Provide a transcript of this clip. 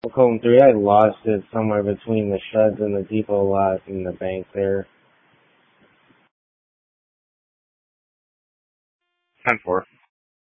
Cone 3, I lost it somewhere between the sheds and the depot lot and the bank there. 10-4.